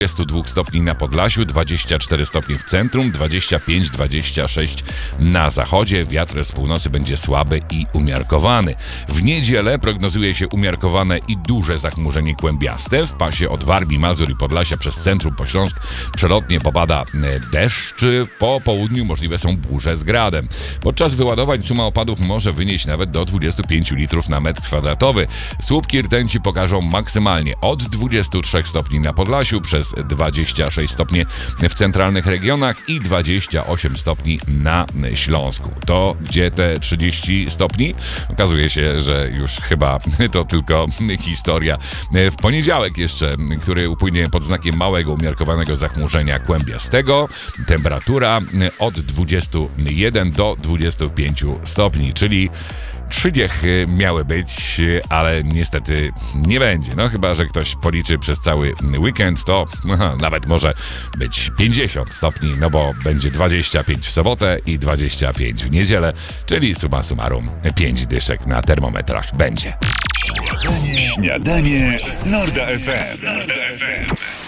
22 stopni na Podlasiu, 24 stopnie w centrum, 25-26 na zachodzie. Wiatr z północy będzie słaby i umiarkowany. W niedzielę prognozuje się umiarkowane i duże zachmurzenie kłębiaste. W pasie od Warmii, Mazur i Podlasia przez centrum po Śląsk przelotnie popada deszcz. Po południu możliwe są burze z gradem. Podczas wyładowań suma opadów może wynieść nawet do 25 litrów na metr kwadratowy. Słupki rtęci pokażą maksymalnie od 23 stopni na Podlasiu, przez 26 stopni w centralnych regionach i 28 stopni na Śląsku. To gdzie te 30 stopni? Okazuje się, że już chyba to tylko historia. W poniedziałek jeszcze, który upłynie pod znakiem małego umiarkowanego zachmurzenia kłębiastego, temperatura od 21 do 25 stopni, czyli 30 miały być, ale niestety nie będzie. No chyba, że ktoś policzy przez cały weekend, to nawet może być 50 stopni, no bo będzie 25 w sobotę i 25 w niedzielę, czyli summa summarum 5 dyszek na termometrach będzie. Śniadanie z Norda FM.